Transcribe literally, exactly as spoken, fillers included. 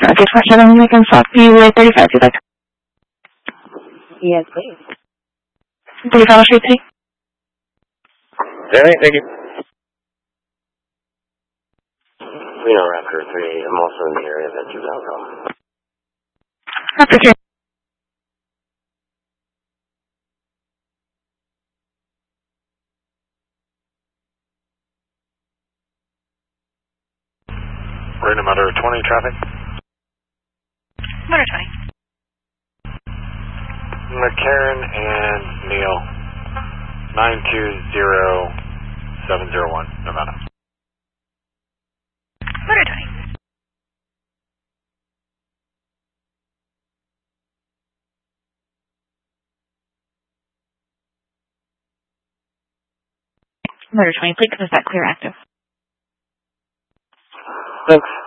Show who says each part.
Speaker 1: Okay, for seven, we can stop you with thirty-five, if you'd like.
Speaker 2: Yes, please.
Speaker 1: thirty-five Street three.
Speaker 3: All right, thank you. Reno Raptor three, I'm also in the area that you've outcome.
Speaker 1: Raptor three.
Speaker 3: Reno Motor twenty traffic.
Speaker 1: Motor twenty.
Speaker 3: McCarran and Neil, nine two zero seven zero one, Nevada.
Speaker 1: Motor twenty. Motor twenty, please, is that clear active?
Speaker 3: Thanks.